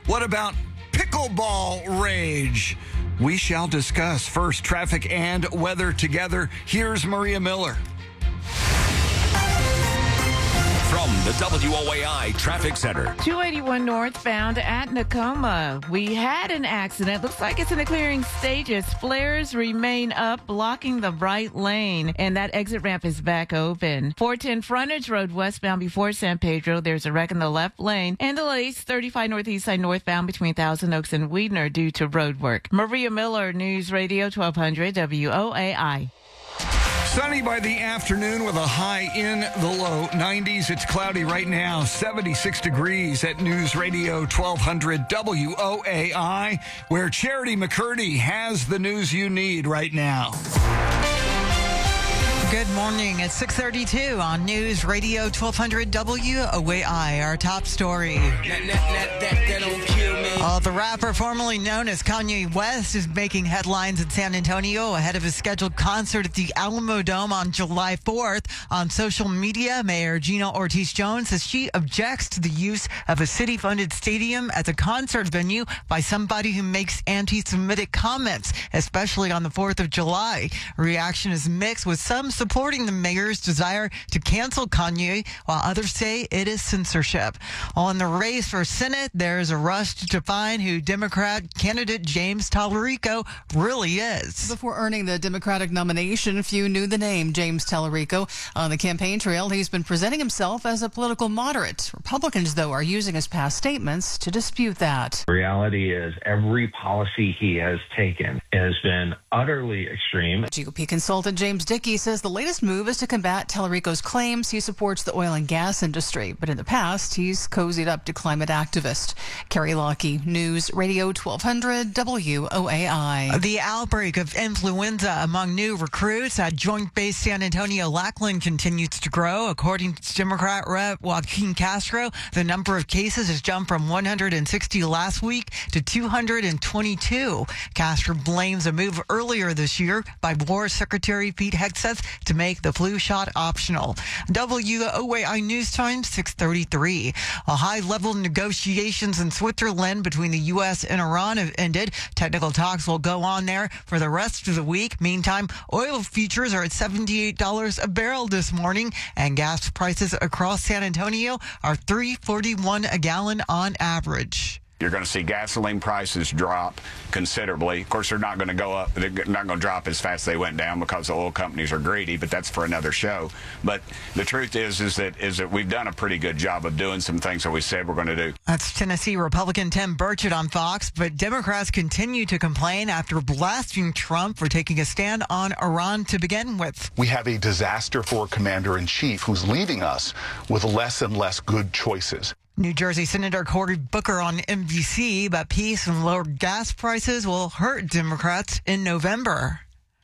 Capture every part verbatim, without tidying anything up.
What about pickleball rage? We shall discuss. First, traffic and weather together. Here's Maria Miller. From the W O A I Traffic Center. two eighty-one northbound at Nakoma. We had an accident. Looks like it's in the clearing stages. Flares remain up, blocking the right lane, and that exit ramp is back open. four ten Frontage Road westbound before San Pedro. There's a wreck in the left lane. And delays thirty-five northeast side northbound between Thousand Oaks and Weidner due to road work. Maria Miller, News Radio twelve hundred W O A I. Sunny by the afternoon with a high in the low nineties. It's cloudy right now, seventy-six degrees at News Radio twelve hundred W O A I, where Charity McCurdy has the news you need right now. Good morning. It's six thirty-two on News Radio twelve hundred W O A I. Our top story. Uh, the rapper formerly known as Kanye West is making headlines in San Antonio ahead of his scheduled concert at the Alamo Dome on July fourth. On social media, Mayor Gina Ortiz-Jones says she objects to the use of a city-funded stadium as a concert venue by somebody who makes anti-Semitic comments, especially on the fourth of July. Reaction is mixed, with some supporting the mayor's desire to cancel Kanye, while others say it is censorship. On the race for Senate, there is a rush to find who Democrat candidate James Tallarico really is. Before earning the Democratic nomination, few knew the name James Tallarico. On the campaign trail, he's been presenting himself as a political moderate. Republicans, though, are using his past statements to dispute that. The reality is every policy he has taken has been utterly extreme. G O P consultant James Dickey says the latest move is to combat Tallarico's claims he supports the oil and gas industry. But in the past, he's cozied up to climate activists. Carrie Lockie, News Radio twelve hundred W O A I. The outbreak of influenza among new recruits at Joint Base San Antonio Lackland continues to grow. According to Democrat Rep Joaquin Castro, the number of cases has jumped from one hundred sixty last week to two hundred twenty-two. Castro blames a move earlier this year by War Secretary Pete Hegseth to make the flu shot optional. W O A I News Time, six thirty-three. A high-level negotiations in Switzerland between the U S and Iran have ended. Technical talks will go on there for the rest of the week. Meantime, oil futures are at seventy-eight dollars a barrel this morning, and gas prices across San Antonio are three forty-one a gallon on average. You're going to see gasoline prices drop considerably. Of course, they're not going to go up. They're not going to drop as fast as they went down because the oil companies are greedy, but that's for another show. But the truth is, is that is that we've done a pretty good job of doing some things that we said we're going to do. That's Tennessee Republican Tim Burchett on Fox, but Democrats continue to complain after blasting Trump for taking a stand on Iran to begin with. We have a disaster for commander-in-chief who's leaving us with less and less good choices. New Jersey Senator Cory Booker on N B C, but peace and lower gas prices will hurt Democrats in November.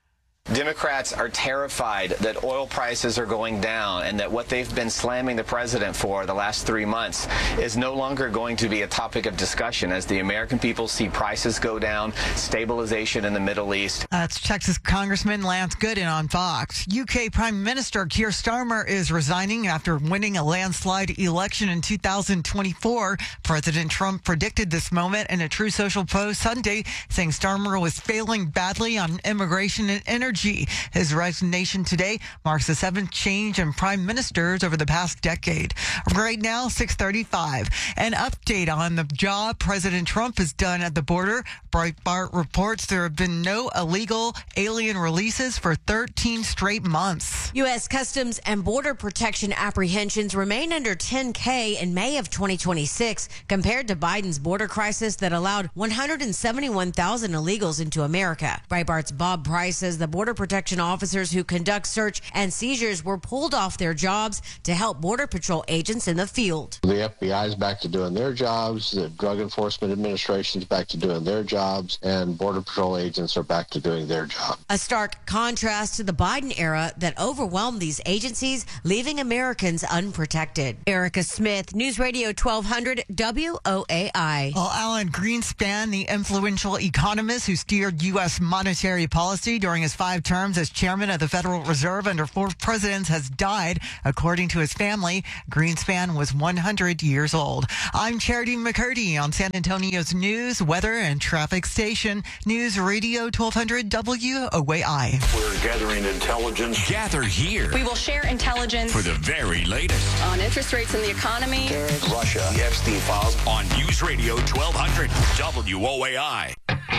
Democrats are terrified that oil prices are going down and that what they've been slamming the president for the last three months is no longer going to be a topic of discussion as the American people see prices go down, stabilization in the Middle East. That's Texas Congressman Lance Gooden on Fox. U K Prime Minister Keir Starmer is resigning after winning a landslide election in two thousand twenty-four. President Trump predicted this moment in a True Social post Sunday, saying Starmer was failing badly on immigration and energy. His resignation today marks the seventh change in prime ministers over the past decade. Right now, six thirty-five. An update on the job President Trump has done at the border. Breitbart reports there have been no illegal alien releases for thirteen straight months. U S Customs and Border Protection apprehensions remain under ten K in May of twenty twenty-six compared to Biden's border crisis that allowed one hundred seventy-one thousand illegals into America. Breitbart's Bob Price says the Border Protection officers who conduct search and seizures were pulled off their jobs to help Border Patrol agents in the field. The F B I is back to doing their jobs, the Drug Enforcement Administration is back to doing their jobs, and Border Patrol agents are back to doing their job. A stark contrast to the Biden era that overwhelmed these agencies, leaving Americans unprotected. Erica Smith, News Radio twelve hundred W O A I. Well, Alan Greenspan, the influential economist who steered U S monetary policy during his five five terms as chairman of the Federal Reserve under four presidents has died. According to his family, Greenspan was one hundred years old. I'm Charity McCurdy on San Antonio's news, weather, and traffic station, News Radio twelve hundred W O A I. We're gathering intelligence. Gather here. We will share intelligence for the very latest on interest rates in the economy. Russia, the Epstein files on News Radio twelve hundred W O A I.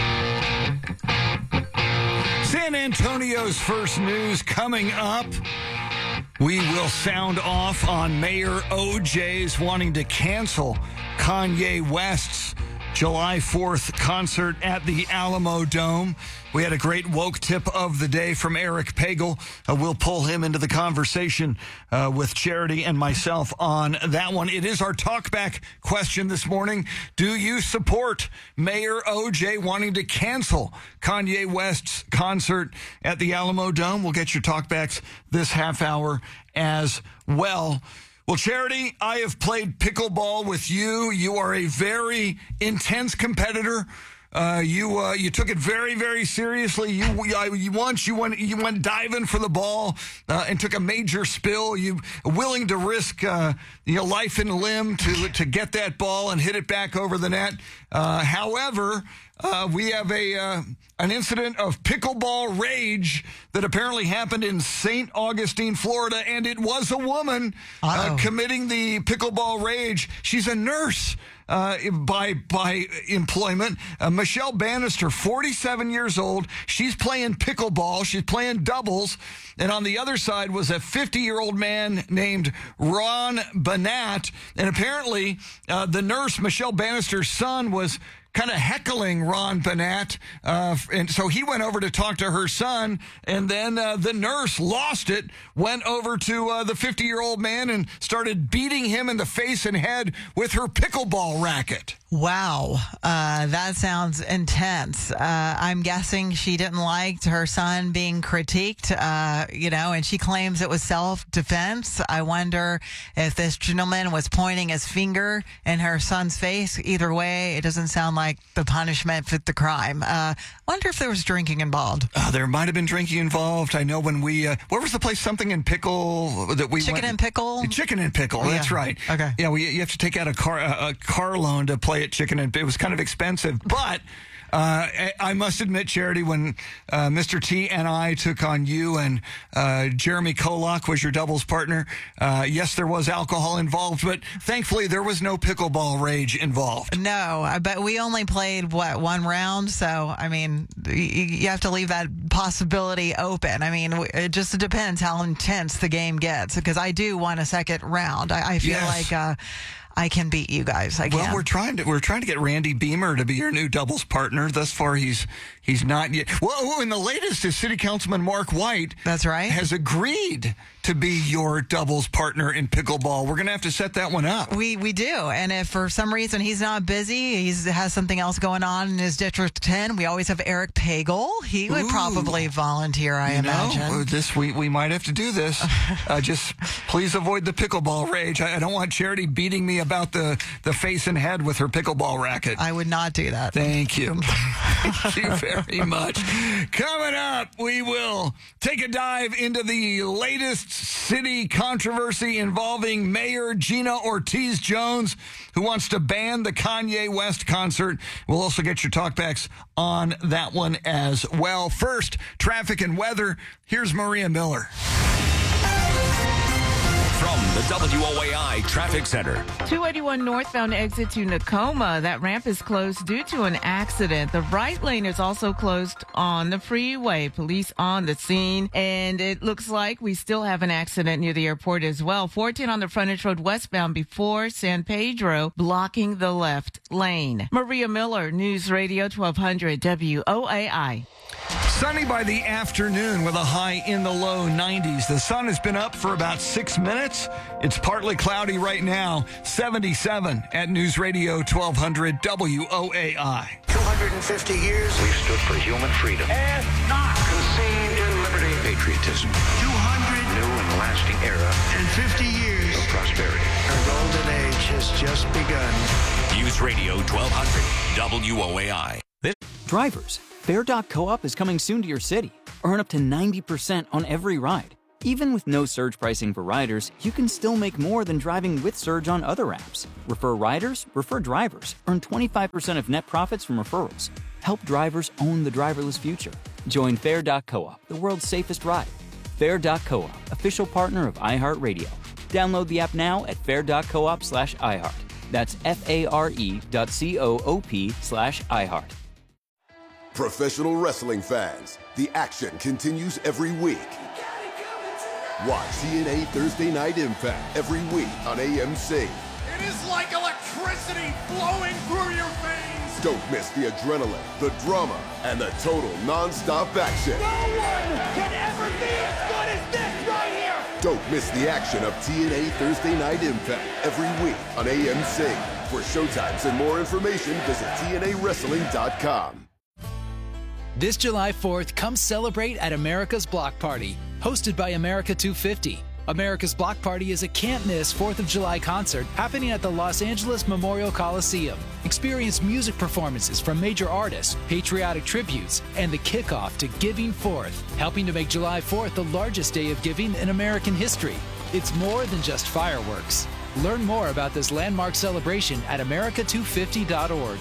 San Antonio's first news coming up. We will sound off on Mayor O J's wanting to cancel Kanye West's July fourth concert at the Alamo Dome. We had a great woke tip of the day from Eric Pagel. Uh, we'll pull him into the conversation uh, with Charity and myself on that one. It is our talkback question this morning. Do you support Mayor O J wanting to cancel Kanye West's concert at the Alamo Dome? We'll get your talkbacks this half hour as well. Well, Charity, I have played pickleball with you. You are a very intense competitor. Uh, you uh, you took it very, very seriously. You you once you went you went diving for the ball uh, and took a major spill. You willing to risk uh, your life and limb to to get that ball and hit it back over the net. Uh, however, uh, we have a uh, an incident of pickleball rage that apparently happened in Saint Augustine, Florida, and it was a woman uh, committing the pickleball rage. She's a nurse. Uh, by by employment. Uh, Michelle Bannister, forty-seven years old. She's playing pickleball. She's playing doubles. And on the other side was a fifty-year-old man named Ron Banat. And apparently uh, the nurse, Michelle Bannister's son, was kind of heckling Ron Banat. Uh, and so he went over to talk to her son. And then uh, the nurse lost it, went over to uh, the fifty-year-old man and started beating him in the face and head with her pickleball racket. Wow, uh, that sounds intense. Uh, I'm guessing she didn't like her son being critiqued, uh, you know, and she claims it was self-defense. I wonder if this gentleman was pointing his finger in her son's face. Either way, it doesn't sound like the punishment fit the crime. Uh, wonder if there was drinking involved. Uh, there might have been drinking involved. I know when we, uh, where was the place? Something in Pickle that we Chicken went, and Pickle? Chicken and Pickle, Oh, that's yeah. right. Okay. Yeah, we, you have to take out a car, a, a car loan to play at Chicken and It was kind of expensive, but uh, I must admit, Charity, when uh, Mister T and I took on you and uh, Jeremy Kolak was your doubles partner, uh, yes, there was alcohol involved, but thankfully there was no pickleball rage involved. No, but we only played, what, one round? So, I mean, you have to leave that possibility open. I mean, it just depends how intense the game gets, because I do want a second round. I, I feel Yes. like... Uh, I can beat you guys. I can. Well, we're trying to we're trying to get Randy Beamer to be your new doubles partner. Thus far, he's he's not yet. Well, and the latest is City Councilman Mark White. That's right. Has agreed to be your doubles partner in pickleball. We're going to have to set that one up. We we do. And if for some reason he's not busy, he has something else going on in his District ten, we always have Eric Pagel. He would Ooh. probably volunteer, I you imagine. know, this we we might have to do this. uh, just please avoid the pickleball rage. I, I don't want Charity beating me about the, the face and head with her pickleball racket. I would not do that. Thank you. Thank you very much. Coming up, we will take a dive into the latest city controversy involving Mayor Gina Ortiz-Jones, who wants to ban the Kanye West concert. We'll also get your talkbacks on that one as well. First, traffic and weather. Here's Maria Miller. From the W O A I Traffic Center. two eighty-one northbound exit to Nakoma. That ramp is closed due to an accident. The right lane is also closed on the freeway. Police on the scene. And it looks like we still have an accident near the airport as well. fourteen on the frontage road westbound before San Pedro, blocking the left lane. Maria Miller, News Radio twelve hundred W O A I. Sunny by the afternoon with a high in the low nineties. The sun has been up for about six minutes. It's partly cloudy right now. seventy-seven at News Radio twelve hundred W O A I. two hundred fifty years, we stood for human freedom and not conceived in liberty. Patriotism. two hundred new and lasting era. And fifty years of prosperity. Our golden age has just begun. News Radio twelve hundred W O A I. Drivers, Fair dot coop is coming soon to your city. Earn up to ninety percent on every ride. Even with no surge pricing for riders, you can still make more than driving with Surge on other apps. Refer riders, refer drivers. Earn twenty-five percent of net profits from referrals. Help drivers own the driverless future. Join Fair dot coop, the world's safest ride. Fair dot coop, official partner of iHeartRadio. Download the app now at fair dot coop slash iHeart. That's F-A-R-E dot C-O-O-P slash iHeart. Professional wrestling fans, the action continues every week. Watch T N A Thursday Night Impact every week on A M C. It is like electricity flowing through your veins. Don't miss the adrenaline, the drama, and the total non-stop action. No one can ever be as good as this right here. Don't miss the action of T N A Thursday Night Impact every week on A M C. For showtimes and more information, visit T N A wrestling dot com. This July fourth, come celebrate at America's Block Party, hosted by America two fifty. America's Block Party is a can't-miss fourth of July concert happening at the Los Angeles Memorial Coliseum. Experience music performances from major artists, patriotic tributes, and the kickoff to Giving Fourth, helping to make July fourth the largest day of giving in American history. It's more than just fireworks. Learn more about this landmark celebration at America two fifty dot org.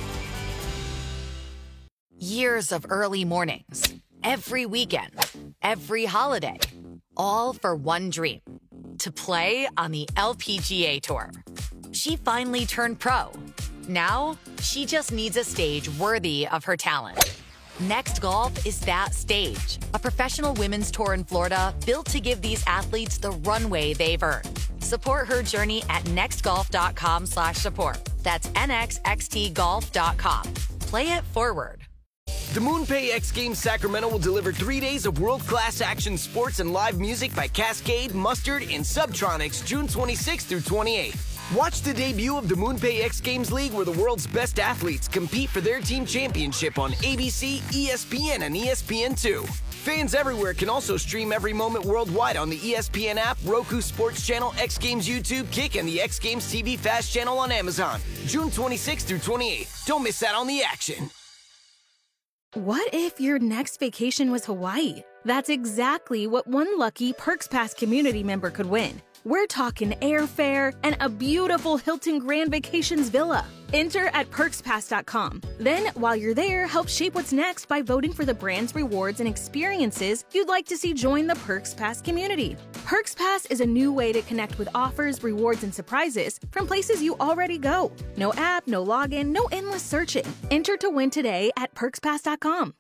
Years of early mornings, every weekend, every holiday, all for one dream, to play on the L P G A Tour. She finally turned pro. Now, she just needs a stage worthy of her talent. Next Golf is that stage, a professional women's tour in Florida built to give these athletes the runway they've earned. Support her journey at nextgolf.com slash support. That's N X X T golf dot com. Play it forward. The MoonPay X Games Sacramento will deliver three days of world-class action sports and live music by Cascade, Mustard, and Subtronics June twenty-sixth through twenty-eighth. Watch the debut of the MoonPay X Games League, where the world's best athletes compete for their team championship on A B C, E S P N, and E S P N two. Fans everywhere can also stream every moment worldwide on the E S P N app, Roku Sports Channel, X Games YouTube, Kick, and the X Games T V Fast channel on Amazon. June twenty-sixth through twenty-eighth. Don't miss out on the action. What if your next vacation was Hawaii? That's exactly what one lucky Perks Pass community member could win. We're talking airfare and a beautiful Hilton Grand Vacations villa. Enter at perks pass dot com. Then, while you're there, help shape what's next by voting for the brands, rewards, and experiences you'd like to see join the Perks Pass community. Perks Pass is a new way to connect with offers, rewards, and surprises from places you already go. No app, no login, no endless searching. Enter to win today at perks pass dot com.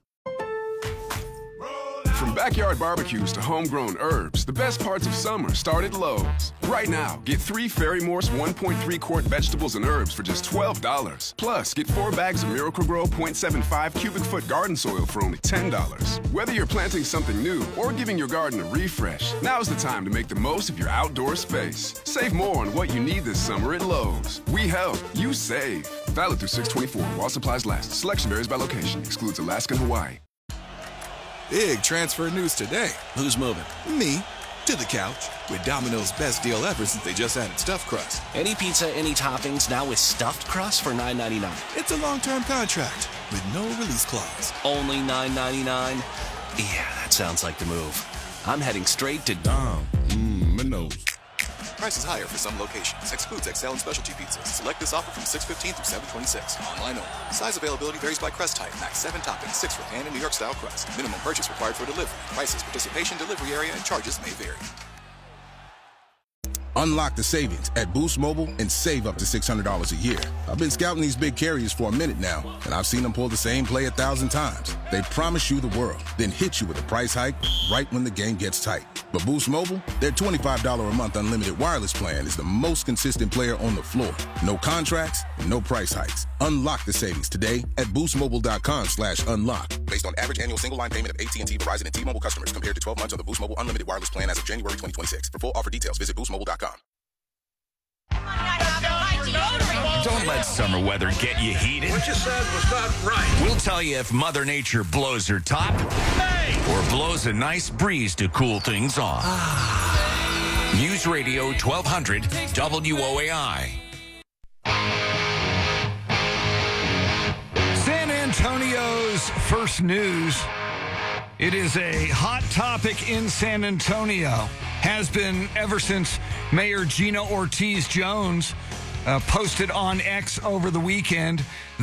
From backyard barbecues to homegrown herbs, the best parts of summer start at Lowe's. Right now, get three Fairy Morse one point three quart vegetables and herbs for just twelve dollars. Plus, get four bags of Miracle-Gro point seven five cubic foot garden soil for only ten dollars. Whether you're planting something new or giving your garden a refresh, now's the time to make the most of your outdoor space. Save more on what you need this summer at Lowe's. We help, you save. Valid through six twenty-four while supplies last. Selection varies by location. Excludes Alaska and Hawaii. Big transfer news today. Who's moving? Me. To the couch. With Domino's best deal ever since they just added stuffed crust. Any pizza, any toppings, now with stuffed crust for nine ninety-nine. It's a long-term contract with no release clause. Only nine ninety-nine? Yeah, that sounds like the move. I'm heading straight to Dom. Mmm, my nose. Prices higher for some locations. Excludes X L and specialty pizzas. Select this offer from six fifteen through seven twenty-six. Online only. Size availability varies by crust type. Max seven toppings, six for pan and New York style crust. Minimum purchase required for delivery. Prices, participation, delivery area, and charges may vary. Unlock the savings at Boost Mobile and save up to six hundred dollars a year. I've been scouting these big carriers for a minute now, and I've seen them pull the same play a thousand times. They promise you the world, then hit you with a price hike right when the game gets tight. But Boost Mobile, their twenty-five dollars a month unlimited wireless plan is the most consistent player on the floor. No contracts, no price hikes. Unlock the savings today at boostmobile.com slash unlock. Based on average annual single line payment of A T and T, Verizon, and T-Mobile customers compared to twelve months on the Boost Mobile unlimited wireless plan as of January twenty twenty-six. For full offer details, visit boost mobile dot com. Don't let summer weather get you heated. What you said was not right. We'll tell you if Mother Nature blows her top hey! or blows a nice breeze to cool things off. News Radio twelve hundred W O A I. San Antonio's first news. It is a hot topic in San Antonio. Has been ever since Mayor Gina Ortiz Jones uh, posted on X over the weekend